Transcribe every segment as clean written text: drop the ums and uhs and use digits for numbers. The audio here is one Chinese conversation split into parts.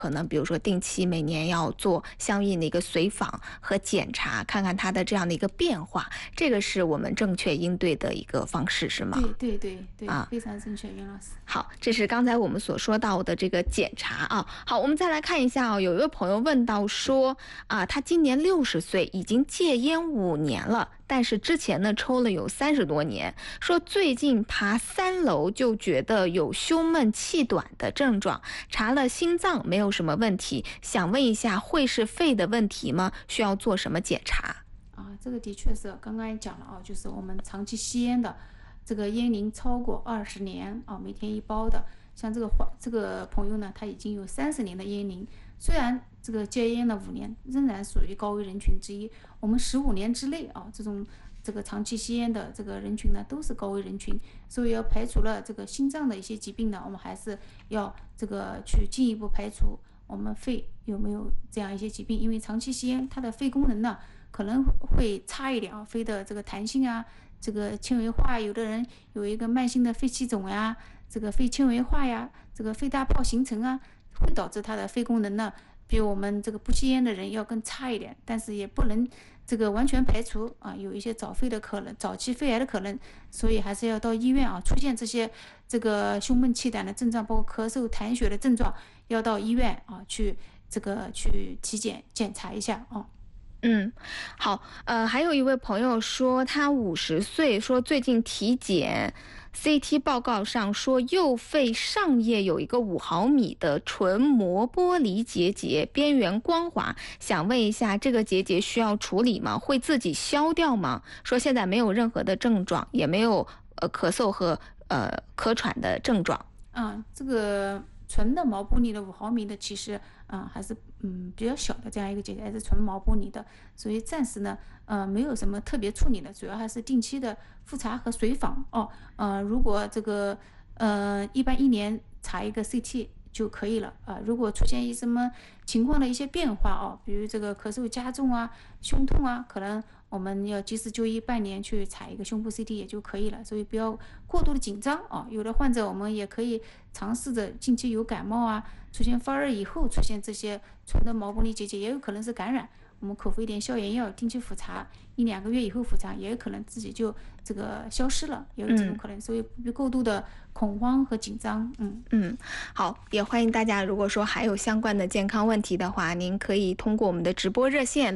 可能比如说定期每年要做相应的一个随访和检查，看看它的这样的一个变化，这个是我们正确应对的一个方式，是吗？ 对，非常正确，袁老师。 好，这是刚才我们所说到的这个检查啊。好，我们再来看一下有一位朋友问到说他今年60岁，已经戒烟5年了，但是之前呢抽了有30多年，说最近爬3楼就觉得有胸闷气短的症状，查了心脏没有什么问题，想问一下会是肺的问题吗？需要做什么检查？ 这个的确是刚刚也讲了就是我们长期吸烟的，这个烟龄超过20年每天1包的，像这个朋友呢，他已经有30年的烟龄，虽然这个戒烟了5年，仍然属于高危人群之一。我们15年之内这个长期吸烟的这个人群呢，都是高危人群，所以要排除了这个心脏的一些疾病呢，我们还是要这个去进一步排除我们肺有没有这样一些疾病，因为长期吸烟，它的肺功能呢可能会差一点肺的这个弹性这个纤维化，有的人有一个慢性的肺气肿呀，这个肺纤维化呀，这个肺大泡形成会导致它的肺功能呢，比我们这个不吸烟的人要更差一点，但是也不能这个完全排除有一些早肺的可能，早期肺癌的可能，所以还是要到医院出现这些这个胸闷气短的症状，包括咳嗽、痰血的症状，要到医院去体检检查一下好，还有一位朋友说他50岁，说最近体检 CT 报告上说右肺上叶有一个5毫米的纯膜玻璃结节，边缘光滑，想问一下这个结节需要处理吗？会自己消掉吗？说现在没有任何的症状，也没有咳嗽和咳喘的症状。 这个纯的毛玻璃的5毫米的，其实还是比较小的这样一个结节，还是纯毛玻璃的，所以暂时呢没有什么特别处理的，主要还是定期的复查和随访如果这个一般1年查一个 CT 就可以了如果出现什么情况的一些变化比如这个咳嗽加重胸痛可能我们要及时就医，半年去查一个胸部 CT 也就可以了，所以不要过度的紧张有的患者我们也可以尝试着近期有感冒出现发热以后出现这些纯的毛玻璃结节，也有可能是感染，我们口服一点消炎药，定期复查1-2个月以后复查，也有可能自己就这个消失了，也有这种可能，所以不必过度的恐慌和紧张。 好，也欢迎大家，如果说还有相关的健康问题的话，您可以通过我们的直播热线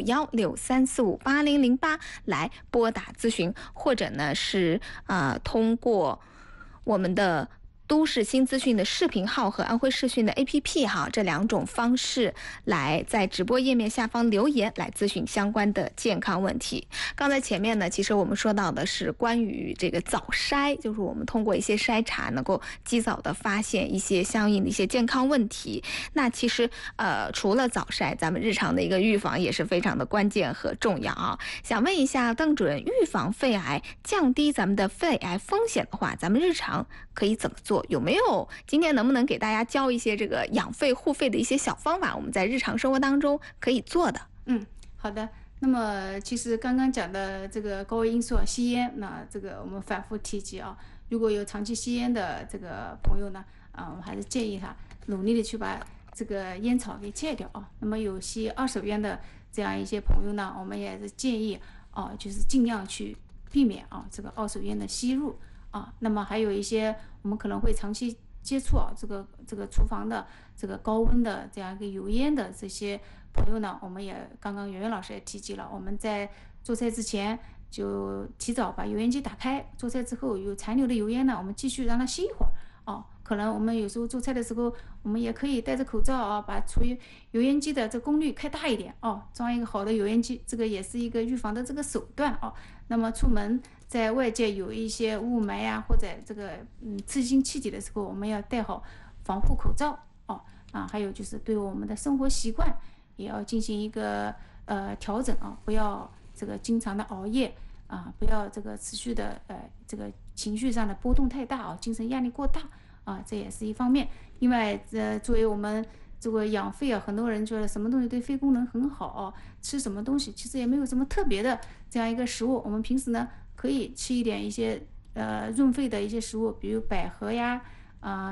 055163458008来拨打咨询，或者呢是通过我们的都市新资讯的视频号和安徽视讯的 APP 号这2种方式来在直播页面下方留言来咨询相关的健康问题。刚才前面呢，其实我们说到的是关于这个早筛，就是我们通过一些筛查能够及早的发现一些相应的一些健康问题。那其实除了早筛，咱们日常的一个预防也是非常的关键和重要想问一下邓主任，预防肺癌，降低咱们的肺癌风险的话，咱们日常可以怎么做？有没有今天能不能给大家教一些这个养肺护肺的一些小方法，我们在日常生活当中可以做的？ 好的。那么其实刚刚讲的这个高危因素吸烟，那这个我们反复提及如果有长期吸烟的这个朋友呢我们还是建议他努力的去把这个烟草给戒掉那么有吸二手烟的这样一些朋友呢，我们也是建议就是尽量去避免这个二手烟的吸入那么还有一些我们可能会长期接触这个厨房的这个高温的这样一个油烟的这些朋友呢，我们也刚刚袁袁老师也提及了，我们在做菜之前就提早把油烟机打开，做菜之后有残留的油烟呢，我们继续让它吸一会儿可能我们有时候做菜的时候，我们也可以戴着口罩把处于油烟机的这功率开大一点装一个好的油烟机，这个也是一个预防的这个手段那么出门在外界有一些雾霾或者这个刺激性气体的时候，我们要戴好防护口罩还有就是对我们的生活习惯也要进行一个调整不要这个经常的熬夜不要这个持续的这个情绪上的波动太大精神压力过大这也是一方面。另外作为我们这个养肺很多人觉得什么东西对肺功能很好吃什么东西其实也没有什么特别的这样一个食物，我们平时呢可以吃一些润肺的一些食物，比如百合呀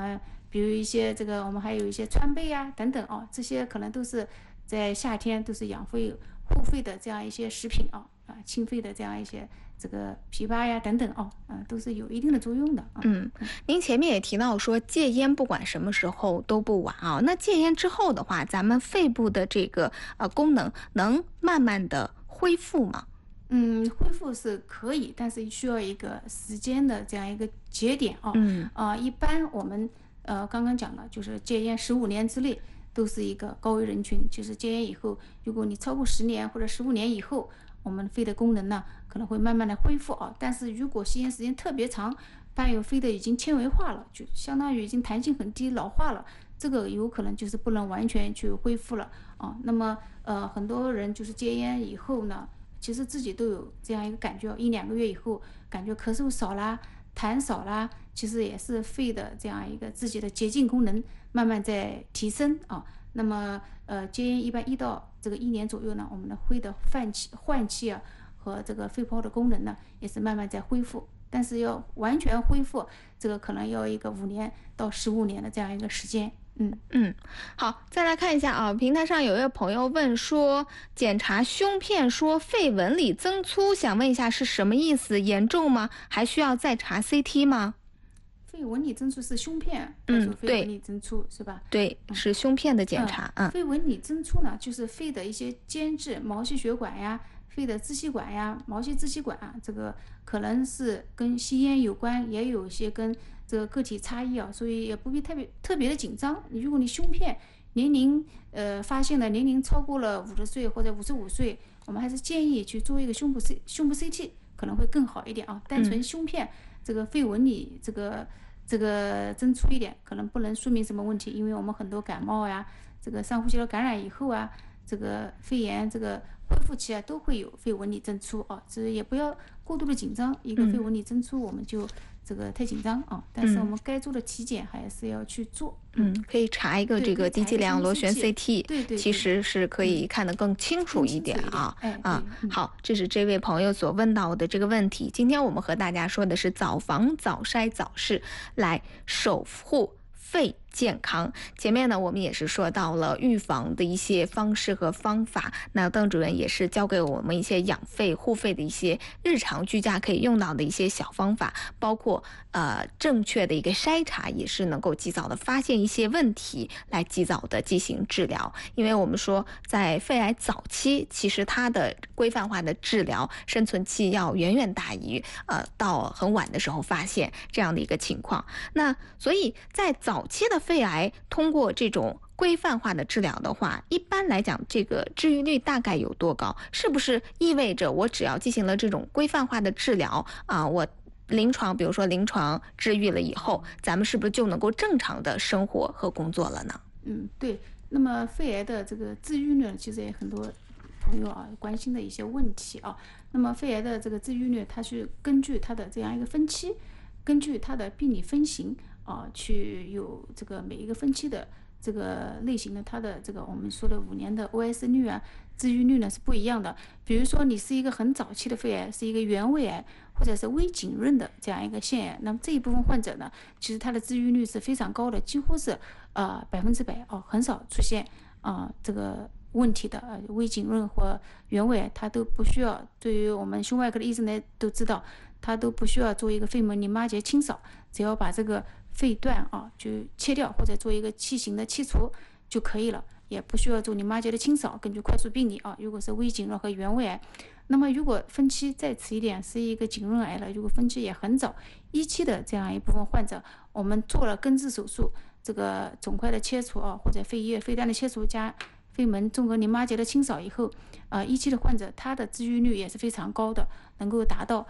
比如一些这个我们还有一些川贝啊等等哦，这些可能都是在夏天都是养肺护肺的这样一些食品清肺的这样一些这个枇杷呀等等都是有一定的作用的您前面也提到说戒烟不管什么时候都不晚那戒烟之后的话，咱们肺部的这个功能能慢慢的恢复吗？ 恢复是可以，但是需要一个时间的这样一个节点一般我们刚刚讲了，就是戒烟15年之内都是一个高危人群，就是戒烟以后，如果你超过10年或者15年以后，我们肺的功能呢可能会慢慢的恢复但是如果吸烟时间特别长，伴有肺的已经纤维化了，就相当于已经弹性很低，老化了，这个有可能就是不能完全去恢复了那么很多人就是戒烟以后呢，其实自己都有这样一个感觉1-2个月以后，感觉咳嗽少啦，痰少啦，其实也是肺的这样一个自己的洁净功能慢慢在提升那么戒烟一般1到1年左右呢，我们的肺的换气和这个肺泡的功能呢也是慢慢在恢复，但是要完全恢复，这个可能要一个5年到15年的这样一个时间。 好，再来看一下平台上有一位朋友问说，检查胸片说肺纹理增粗，想问一下是什么意思？严重吗？还需要再查 CT 吗？ 肺纹理增粗是胸片，肺纹理增粗是吧？ 对，是胸片的检查肺纹理增粗呢，就是肺的一些间质毛细血管呀、肺的支气管呀、毛细支气管这个可能是跟吸烟有关，也有一些跟这个个体差异所以也不必特别的紧张。如果你胸片年龄发现的年龄超过了50岁或者55岁，我们还是建议去做一个胸部 CT 可能会更好一点单纯胸片这个肺纹理这个增粗一点，可能不能说明什么问题，因为我们很多感冒呀，这个上呼吸道感染以后这个肺炎这个恢复期都会有肺纹理增粗这也不要过度的紧张，一个肺纹理增粗我们就这个太紧张但是我们该做的体检还是要去做。 可以查一个这个低剂量螺旋 CT， 对， 其实是可以看得更清楚一点好，这是这位朋友所问到的这个问题。今天我们和大家说的是早防、早筛、早试，来守护肺健康。前面呢，我们也是说到了预防的一些方式和方法。那邓主任也是教给我们一些养肺护肺的一些日常居家可以用到的一些小方法，包括正确的一个筛查，也是能够及早的发现一些问题，来及早的进行治疗。因为我们说在肺癌早期，其实它的规范化的治疗生存期要远远大于到很晚的时候发现这样的一个情况。那所以在早期的肺癌通过这种规范化的治疗的话，一般来讲这个治愈率大概有多高？是不是意味着我只要进行了这种规范化的治疗我比如说临床治愈了以后，咱们是不是就能够正常的生活和工作了呢？ 对。那么肺癌的这个治愈率其实也很多朋友关心的一些问题那么肺癌的这个治愈率，它是根据它的这样一个分期，根据它的病理分型去有这个每一个分期的这个类型的它的这个我们说的5年的 OS 率治愈率呢是不一样的。比如说你是一个很早期的肺癌，是一个原位癌或者是微浸润的这样一个腺癌，那么这一部分患者呢，其实它的治愈率是非常高的，几乎是100%很少出现这个问题的微浸润或原位癌，它都不需要，对于我们胸外科的医生呢都知道，它都不需要做一个肺门淋巴结清扫，只要把这个肺段就切掉或者做一个器型的切除就可以了，也不需要做淋巴结的清扫。根据快速病理如果是微浸润和原位癌，那么如果分期再迟一点是一个浸润癌了，如果分期也很早1期的这样一部分患者，我们做了根治手术，这个肿块的切除或者肺叶肺段的切除加肺门纵隔淋巴结的清扫以后1期的患者他的治愈率也是非常高的，能够达到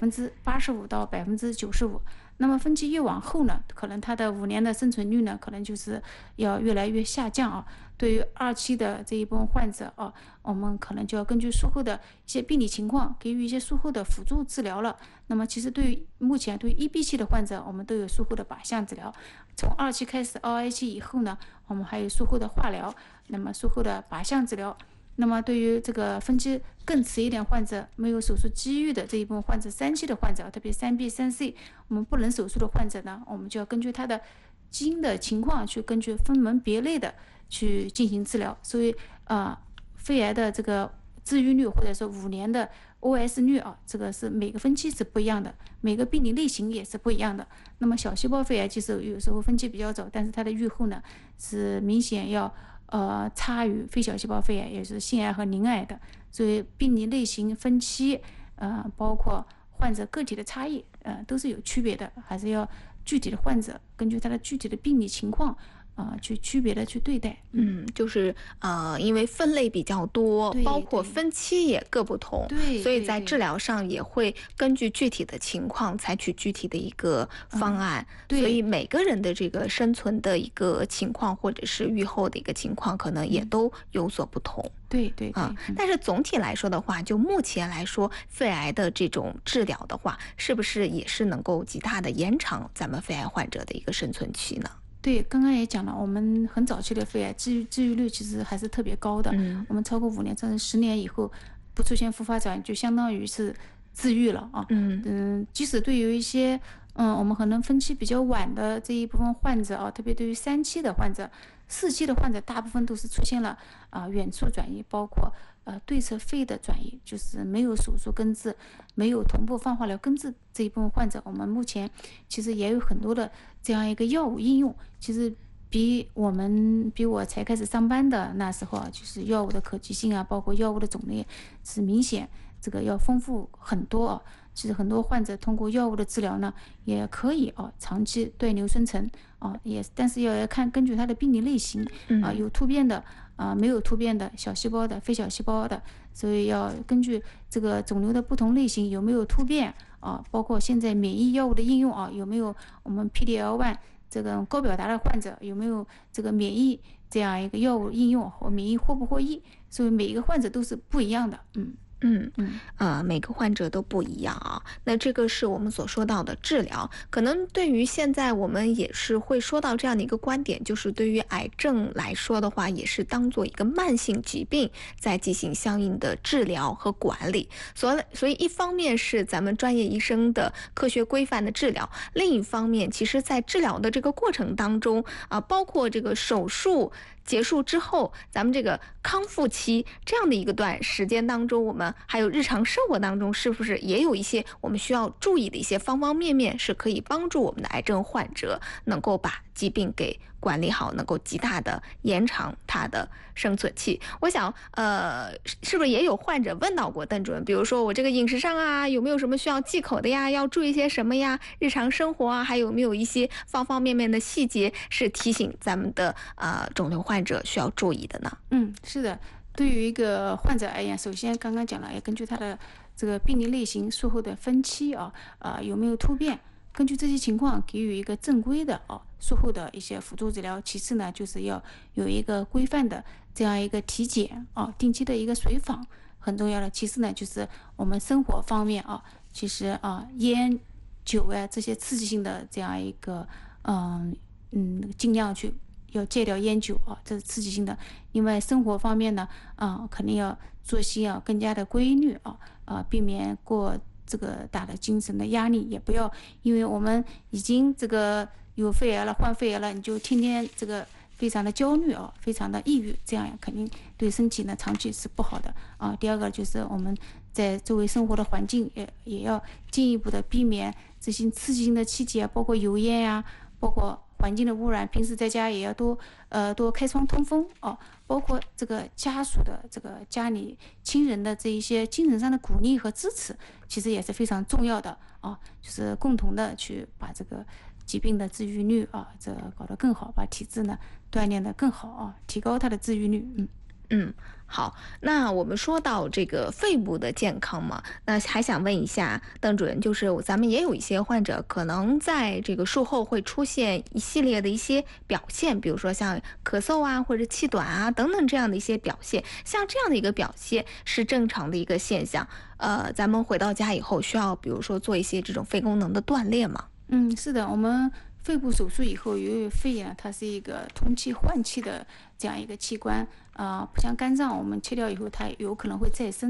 85%到95%。那么分期越往后呢，可能它的5年的生存率呢，可能就是要越来越下降对于2期的这一部分患者我们可能就要根据术后的一些病理情况给予一些术后的辅助治疗了。那么其实目前对于1B 期的患者，我们都有术后的靶向治疗。从2期开始，2A 期以后呢，我们还有术后的化疗，那么术后的靶向治疗。那么对于这个分期更迟一点患者，没有手术机遇的这一部分患者，3期的患者，特别3B、3C，我们不能手术的患者呢，我们就要根据他的基因的情况去根据分门别类的去进行治疗。所以肺癌的这个治愈率或者说5年的 OS 率这个是每个分期是不一样的，每个病理类型也是不一样的。那么小细胞肺癌其实有时候分期比较早，但是它的预后呢是明显要差于非小细胞肺癌，也就是性癌和鳞癌的。所以病理类型分期包括患者个体的差异都是有区别的，还是要具体的患者根据他的具体的病理情况去区别的去对待。 就是因为分类比较多，包括分期也各不同，所以在治疗上也会根据具体的情况采取具体的一个方案。所以每个人的这个生存的一个情况或者是预后的一个情况可能也都有所不同。 对， 但是总体来说的话，就目前来说，肺癌的这种治疗的话，是不是也是能够极大的延长咱们肺癌患者的一个生存期呢？ 对，刚刚也讲了，我们很早期的肺癌治愈率其实还是特别高的。我们超过5年，甚至10年以后不出现复发转移，就相当于是治愈了即使对于一些我们可能分期比较晚的这一部分患者特别对于3期的患者、4期的患者，大部分都是出现了远处转移，包括对侧肺的转移，就是没有手术根治、没有同步放化疗根治这一部分患者，我们目前其实也有很多的这样一个药物应用，其实比我才开始上班的那时候就是药物的可及性包括药物的种类是明显这个要丰富很多其实很多患者通过药物的治疗呢，也可以长期对瘤生成但是要看根据它的病理类型有突变的没有突变的，小细胞的、非小细胞的，所以要根据这个肿瘤的不同类型有没有突变包括现在免疫药物的应用有没有我们 PD-L1 这个高表达的患者有没有这个免疫这样一个药物应用或免疫获不获益，所以每一个患者都是不一样的。 每个患者都不一样那这个是我们所说到的治疗，可能对于现在我们也是会说到这样的一个观点，就是对于癌症来说的话，也是当做一个慢性疾病在进行相应的治疗和管理。所以一方面是咱们专业医生的科学规范的治疗，另一方面其实在治疗的这个过程当中包括这个手术结束之后，咱们这个康复期这样的一个段时间当中，我们还有日常生活当中，是不是也有一些我们需要注意的一些方方面面，是可以帮助我们的癌症患者能够把疾病给管理好，能够极大的延长他的生存期。我想是不是也有患者问到过邓主任，比如说我这个饮食上有没有什么需要忌口的呀，要注意些什么呀，日常生活还有没有一些方方面面的细节是提醒咱们的肿瘤患者需要注意的呢？ 是的，对于一个患者而言，首先刚刚讲了，要根据他的这个病理类型、术后的分期有没有突变，根据这些情况给予一个正规的术后的一些辅助治疗。其次呢，就是要有一个规范的这样一个体检定期的一个随访，很重要的。其次呢，就是我们生活方面其实烟酒这些刺激性的这样一个尽量去要戒掉烟酒这是刺激性的。另外生活方面呢肯定要作息更加的规律避免过这个大的精神的压力，也不要因为我们已经这个有肺癌了，患肺癌了，你就天天这个非常的焦虑非常的抑郁，这样肯定对身体呢长期是不好的第二个就是我们在周围生活的环境也要进一步的避免这些刺激性的气体包括油烟包括环境的污染，平时在家也要多开窗通风包括这个家属的这个家里亲人的这一些精神上的鼓励和支持，其实也是非常重要的就是共同的去把这个疾病的治愈率这个搞得更好，把体质呢锻炼得更好提高它的治愈率。 好，那我们说到这个肺部的健康嘛，那还想问一下邓主任，就是咱们也有一些患者可能在这个术后会出现一系列的一些表现，比如说像咳嗽或者气短等等这样的一些表现，像这样的一个表现是正常的一个现象，咱们回到家以后需要比如说做一些这种肺功能的锻炼吗？ 是的，我们肺部手术以后，由于肺它是一个通气换气的这样一个器官不像肝脏，我们切掉以后它有可能会再生。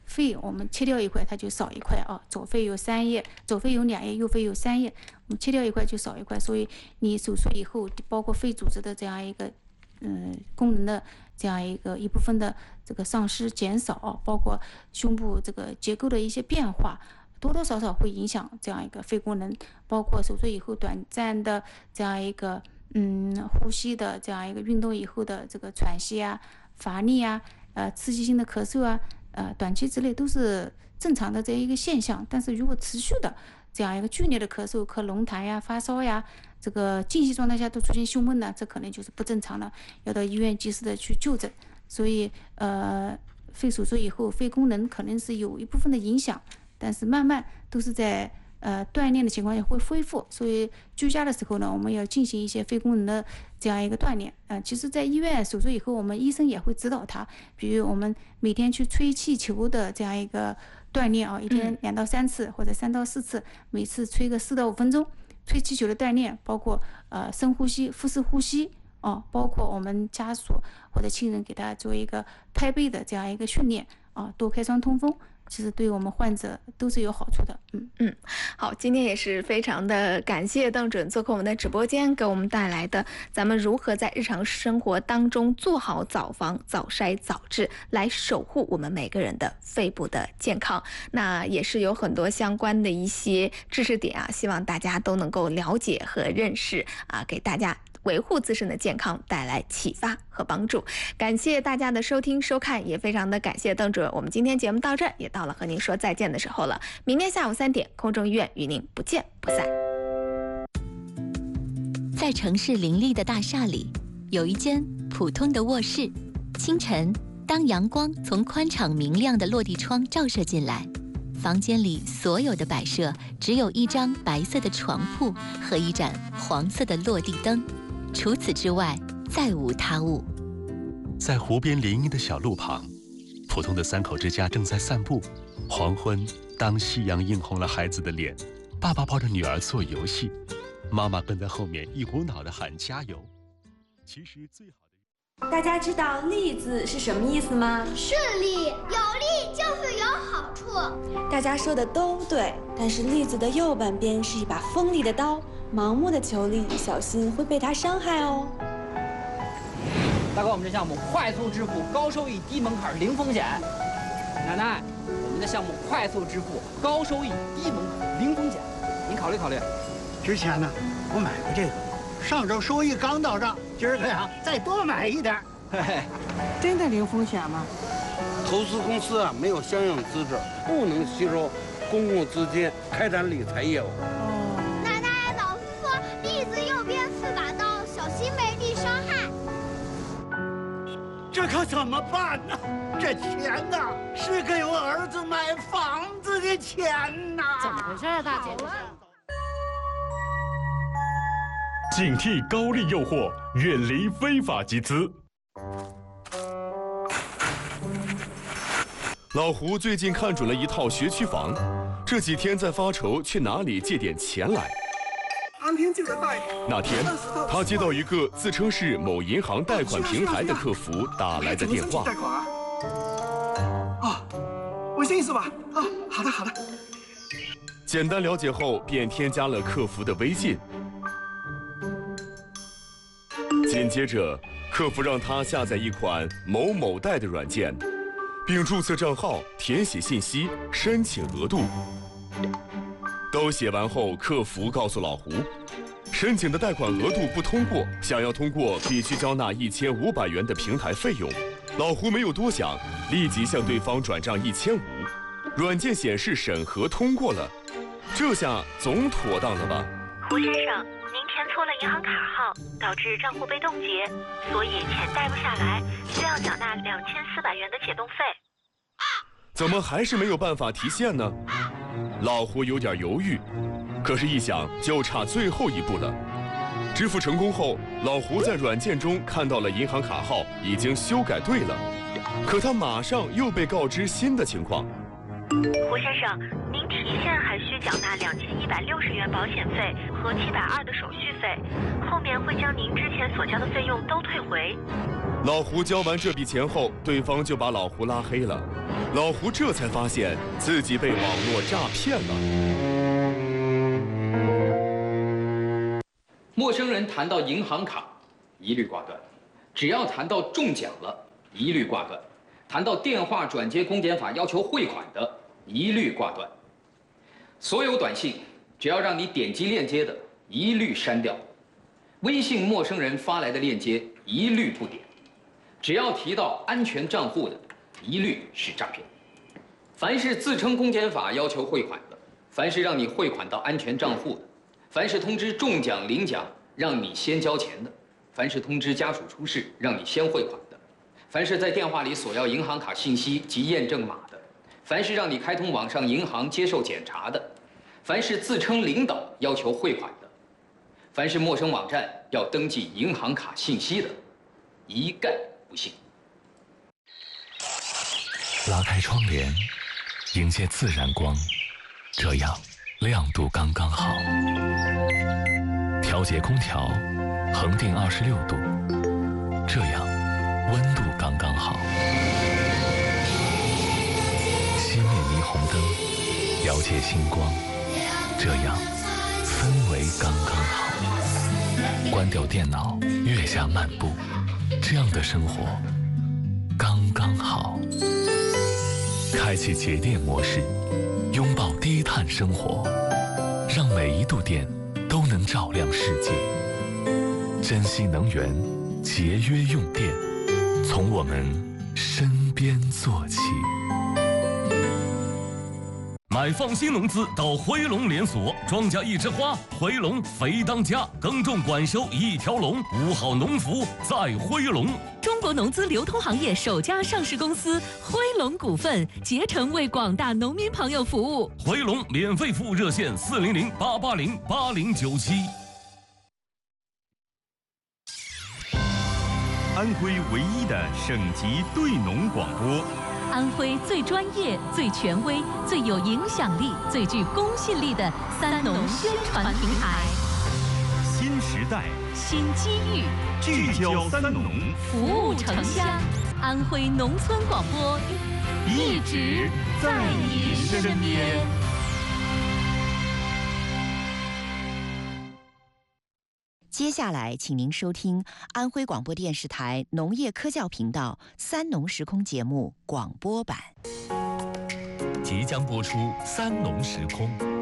肺我们切掉一块它就少一块啊，左肺有3叶，左肺有2叶，右肺有3叶，我们切掉一块就少一块，所以你手术以后，包括肺组织的这样一个功能的这样一部分的这个丧失减少，包括胸部这个结构的一些变化，多多少少会影响这样一个肺功能，包括手术以后短暂的这样一个呼吸的这样一个运动以后的这个喘息啊、乏力啊、刺激性的咳嗽啊、短期之内都是正常的这样一个现象。但是如果持续的这样一个剧烈的咳嗽、咳龙痰呀、发烧呀，这个静息状态下都出现胸闷呢，这可能就是不正常了，要到医院及时的去就诊。所以肺手术以后，肺功能可能是有一部分的影响，但是慢慢都是在锻炼的情况下会恢复。所以居家的时候呢，我们要进行一些肺功能的这样一个锻炼。其实在医院手术以后，我们医生也会指导他，比如我们每天去吹气球的这样一个锻炼啊，一天2到3次或者3到4次，每次吹个4到5分钟。吹气球的锻炼包括深呼吸、腹式呼吸包括我们家属或者亲人给他做一个拍背的这样一个训练多开窗通风，其实对我们患者都是有好处的。 好，今天也是非常的感谢邓准做客我们的直播间，给我们带来的咱们如何在日常生活当中做好早防、早筛、早治，来守护我们每个人的肺部的健康。那也是有很多相关的一些知识点希望大家都能够了解和认识给大家维护自身的健康带来启发和帮助。感谢大家的收听收看，也非常的感谢邓主任。我们今天节目到这儿也到了和您说再见的时候了。明天下午3点，空中医院与您不见不散。 在城市林立的大厦里，有一间普通的卧室。清晨，当阳光从宽敞明亮的落地窗照射进来，房间里所有的摆设只有一张白色的床铺和一盏黄色的落地灯，除此之外再无他物。 在湖边林荫的小路旁，普通的3口之家正在散步。黄昏，当夕阳映红了孩子的脸，爸爸抱着女儿做游戏，妈妈跟在后面一股脑地喊加油。其实最好的， 大家知道“利”字是什么意思吗？ 顺利，有利就是有好处。 大家说的都对，但是“利”字的右半边是一把锋利的刀，盲目的求利，小心会被它伤害哦。 大哥，我们这项目快速支付，高收益，低门槛，零风险。奶奶，我们的项目快速支付，高收益，低门槛，零风险，您考虑考虑。 之前呢，我买过这个，上周收益刚到账，今儿个呀再多买一点。 嘿嘿， 真的零风险吗？ 投资公司没有相应资质，不能吸收公共资金开展理财业务。 奶奶，老师说利字右边是把刀，小心没利伤害。 这可怎么办呢？这钱呐，是给我儿子买房子的钱呐！ 怎么回事啊，大姐？ 警惕高利诱惑，远离非法集资。老胡最近看准了一套学区房，这几天在发愁去哪里借点钱来。那天，他接到一个自称是某银行贷款平台的客服打来的电话。 微信是吧？好的好的。 简单了解后，便添加了客服的微信。紧接着，客服让他下载一款某某贷的软件，并注册账号、填写信息、申请额度。都写完后，客服告诉老胡，申请的贷款额度不通过，想要通过必须交纳1500元的平台费用。老胡没有多想，立即向对方转账1500，软件显示审核通过了，这下总妥当了吧？ 胡先生，您填错了银行卡号，导致账户被冻结，所以钱贷不下来，需要缴纳2400元的解冻费。 怎么还是没有办法提现呢？老胡有点犹豫，可是一想就差最后一步了。支付成功后，老胡在软件中看到了银行卡号已经修改对了，可他马上又被告知新的情况。 胡先生，您提现还需缴纳2160元保险费和720的手续费，后面会将您之前所交的费用都退回。 老胡交完这笔钱后，对方就把老胡拉黑了。老胡这才发现自己被网络诈骗了。 陌生人谈到银行卡，一律挂断；只要谈到中奖了，一律挂断；谈到电话转接公检法要求汇款的，一律挂断。所有短信只要让你点击链接的，一律删掉；微信陌生人发来的链接，一律不点；只要提到安全账户的，一律是诈骗。凡是自称公检法要求汇款的，凡是让你汇款到安全账户的，凡是通知中奖领奖让你先交钱的，凡是通知家属出事让你先汇款的，凡是在电话里索要银行卡信息及验证码的，凡是让你开通网上银行接受检查的，凡是自称领导要求汇款的，凡是陌生网站要登记银行卡信息的，一概不信。 拉开窗帘，迎接自然光，这样亮度刚刚好。调节空调，恒定26度，这样温度刚刚好。熄灭霓虹灯，了解星光，这样氛围刚刚好。关掉电脑，月下漫步，这样的生活刚刚好。开启节电模式，拥抱低碳生活，让每一度电都能照亮世界。珍惜能源，节约用电，从我们身边做起。 买放心农资到辉龙连锁，庄稼一枝花，辉龙肥当家，耕种管收一条龙，5好农服在辉龙。 中国农资流通行业首家上市公司辉龙股份，竭诚为广大农民朋友服务。 辉龙免费服务热线400-880-8097。 安徽唯一的省级对农广播。 安徽最专业、最权威、最有影响力、最具公信力的三农宣传平台。 新时代， 新机遇， 聚焦三农， 服务城乡。安徽农村广播，一直在你身边。 接下来，请您收听安徽广播电视台农业科教频道三农时空节目广播版。 即将播出三农时空。